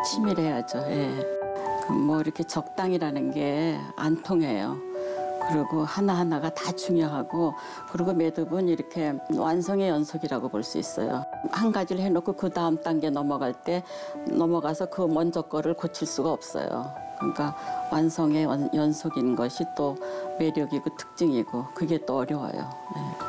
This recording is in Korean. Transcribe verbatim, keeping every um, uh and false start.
치밀해야죠. 예. 그 뭐 이렇게 적당이라는 게 안 통해요. 그리고 하나하나가 다 중요하고, 그리고 매듭은 이렇게 완성의 연속이라고 볼 수 있어요. 한 가지를 해놓고 그 다음 단계 넘어갈 때 넘어가서 그 먼저 거를 고칠 수가 없어요. 그러니까 완성의 연속인 것이 또 매력이고 특징이고, 그게 또 어려워요. 네.